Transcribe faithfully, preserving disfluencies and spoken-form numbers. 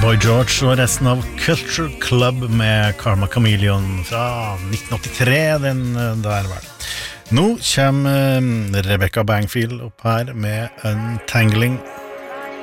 Boy George og resten av Culture Club med Karma Chameleon fra nitten åttitre, den der var det. Nå kommer Rebecca Bangfield opp her med Untangling.